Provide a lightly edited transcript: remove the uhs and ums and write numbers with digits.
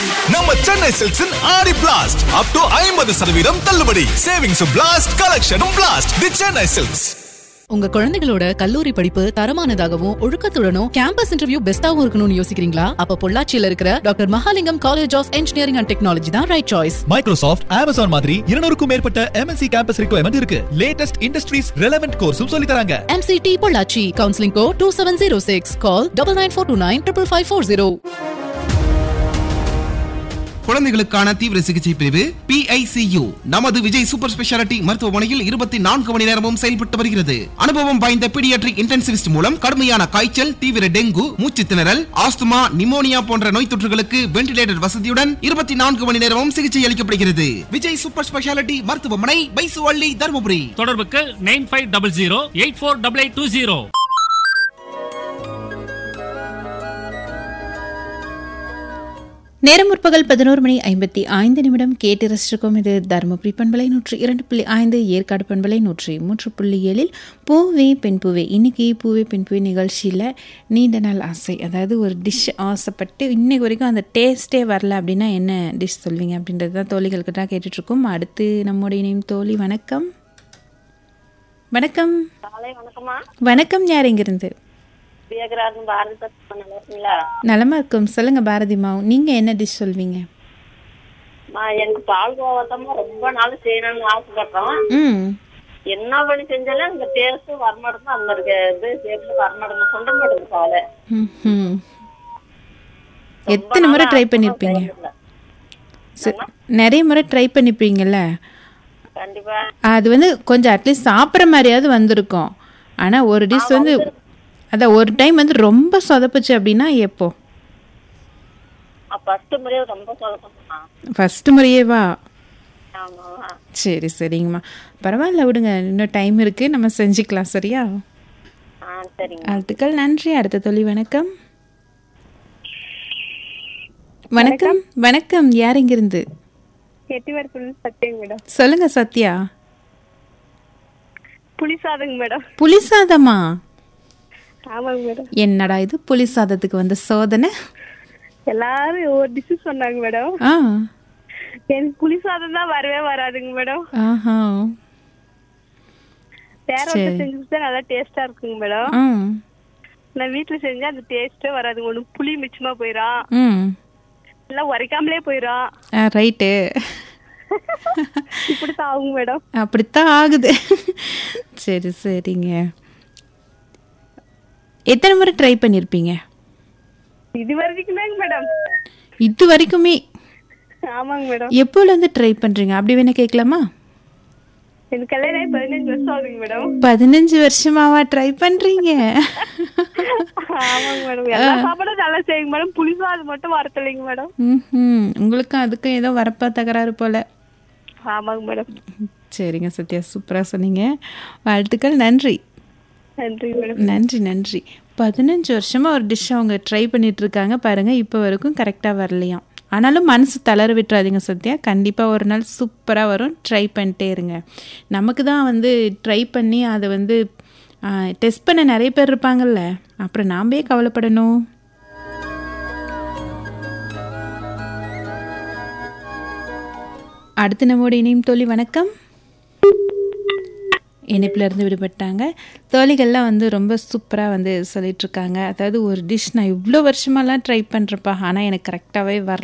நம்ம சென்னை சில்க்ஸின் ஆடி blast up to 50% தள்ளுபடி. சேவிங்ஸும் blast, கலெக்ஷனும் blast. தி Chennai silks. உங்க குழந்தைகளோட கல்லூரி படிப்பு தரமானதாகவும் ஒழுக்கத்துடனும் கேம்பஸ் இன்டர்வியூ பெஸ்டாவும் இருக்கணும்னு யோசிக்கிறீங்களா? அப்ப பொள்ளாச்சியில இருக்கிற doctor Mahalingam college of engineering and technology தான் ரைட் சாய்ஸ். மைக்ரோசாஃப்ட், Amazon மாதிரி 200க்கும் மேற்பட்ட MNC கேம்பஸ் ரிக்வயர்மெண்ட் இருக்கு. லேட்டஸ்ட் இண்டஸ்ட்ரீஸ் ரெலவென்ட் கோர்ஸும் சொல்லி தராங்க. MCT பொள்ளாச்சி. Counselling code 2706. கால் 9942955540. குழந்தைகளுக்கான தீவிர சிகிச்சை பிரிவு PICU நமது விஜய் சூப்பர் ஸ்பெஷாலிட்டி மருத்துவமனையில் 24 மணி நேரமும் செயல்பட்டு வருகிறது. அனுபவம் வாய்ந்த பீடியாட்ரிக் இன்டென்சிவிஸ்ட் மூலம் கடுமையான காய்ச்சல், தீவிர டெங்கு, மூச்சு திணறல், ஆஸ்துமா, நிமோனியா போன்ற நோய் தொற்றுகளுக்கு வென்டிலேட்டர் வசதியுடன் 24 மணி நேரமும் சிகிச்சை அளிக்கப்படுகிறது. விஜய் சூப்பர் ஸ்பெஷாலிட்டி மருத்துவமனை, பைசுவள்ளி, தருமபுரி. தொடர்புக்கு 9500848820. நேரம் முற்பகல் 11:55 கேட்டு ரசிச்சிருக்கோம். இது தருமபுரி பண்பலை 102.5, ஏற்காடு பண்பலை 103.7. பூவே பெண் பூவே. இன்னைக்கு பூவே பெண் பூவே நிகழ்ச்சியில் நீண்ட நாள் ஆசை, அதாவது ஒரு டிஷ் ஆசைப்பட்டு இன்னைக்கு வரைக்கும் அந்த டேஸ்ட்டே வரல அப்படின்னா என்ன டிஷ் சொல்வீங்க அப்படின்றது தான் தோழிகளுக்கு தான் கேட்டுட்ருக்கோம். அடுத்து நம்முடைய இணையும் தோழி. வணக்கம். வணக்கம். வணக்கம். யார் எங்கிருந்து? நலமா இருக்கும். சொல்லுங்க பாரதிமா, நீங்க என்ன டிஷ் சொல்வீங்க? எனக்கு பால்கோவா தான் ரொம்ப நாள் செய்யணும்னு ஆசைப்பட்டோம். என்ன பண்ணி செஞ்சாலும் அந்த டேஸ்ட் வரமாட்டேங்குது. அந்த வரமாட்டேங்குது, சொல்ல மாட்டேங்குது பால. எத்தனை முறை ட்ரை பண்ணிருப்பீங்க? நிறைய முறை ட்ரை பண்ணிருப்பீங்கல்ல. கண்டிப்பா அது வந்து கொஞ்சம் அட்லீஸ்ட் சாப்பிட்ற மாதிரியாவது வந்திருக்கும். ஆனா ஒரு டிஷ் வந்து அதான் ஒரு டைம் வந்து ரொம்ப சொதப்புச்சு அப்படின்னா எப்போ? ஃபர்ஸ்ட் முறையேவா? சரி சரிங்கம்மா, பரவாயில்ல விடுங்க, இன்னும் டைம் இருக்கு, நம்ம செஞ்சுக்கலாம். சரியா? வாழ்த்துக்கள், நன்றி. அடுத்த தோழி. வணக்கம். வணக்கம். வணக்கம். யார் இங்கிருந்து? சொல்லுங்க சத்யா. புளிசாதம் மேடம். புளிசாதமா? ஆமாங்க மேடம். என்னடா இது புளி சாதத்துக்கு வந்து சோதனை? எல்லாரும் ஒரு டிஷ் சொன்னாங்க மேடம். எனக்கு புளி சாதம் தான் வரவே வராதுங்க மேடம். வேற ஒருத்தர் செஞ்சு நல்லா டேஸ்டா இருக்குங்க மேடம். நான் வீட்டுல செஞ்சா அந்த டேஸ்டே வராது. ஒண்ணு புளி மிச்சமா போயிடும், எல்லாம் உரைக்காமலே போயிடும். ரைட்டு. இப்படித்தான் ஆகுங்க மேடம். அப்படித்தான் ஆகுது. சரி சரிங்க. எத்தனை முறை ட்ரை பண்ணிருப்பீங்க? இது வரைக்கும் மேடம். இது வரைக்குமே? ஆமாங்க மேடம். எப்போல இருந்து ட்ரை பண்றீங்க அப்படி வேணா கேட்கலாமா? எனக்கு கல்யாணம் 15 வருஷம் ஆகுதுங்க மேடம். 15 வருஷமாவா ட்ரை பண்றீங்க? ஆமாங்க மேடம். எல்லா சாப்பாடும் நல்லா செய்யுங்க மேடம். புளிசா அது மட்டும் வரத்தில்லைங்க மேடம். உங்களுக்கும் அதுக்கும் ஏதோ வரப்பா தகராறு போல. ஆமாங்க மேடம். சரிங்க சத்யா, சூப்பரா சொன்னீங்க. வாழ்த்துக்கள், நன்றி. நன்றி நன்றி. 15 வருஷமா ஒரு டிஷ் அவங்க ட்ரை பண்ணிட்டு இருக்காங்க பாருங்க, இப்போ வரைக்கும் கரெக்டா வரலையாம். ஆனாலும் மனசு தளர விட்டுறாதீங்க சத்யா, கண்டிப்பா ஒரு நாள் சூப்பரா வரும். ட்ரை பண்ணிட்டே இருங்க. நமக்கு தான் வந்து ட்ரை பண்ணி அதை வந்து டெஸ்ட் பண்ண நிறைய பேர் இருப்பாங்கல்ல, அப்புறம் நாமே கவலைப்படணும். அடுத்து நம்மோட இணையும் தோழி. வணக்கம். இணைப்பில் இருந்து விடுபட்டாங்க. தோழிகள்லாம் வந்து ரொம்ப சூப்பராக வந்து சொல்லிகிட்ருக்காங்க. அதாவது ஒரு டிஷ் நான் இவ்வளோ வருஷமாலாம் ட்ரை பண்ணுறப்பா, ஆனால் எனக்கு கரெக்டாகவே வரல